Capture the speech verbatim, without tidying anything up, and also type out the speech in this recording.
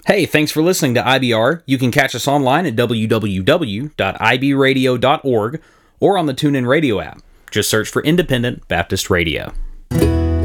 Hey, thanks for listening to I B R. You can catch us online at w w w dot i b radio dot org or on the TuneIn Radio app. Just search for Independent Baptist Radio.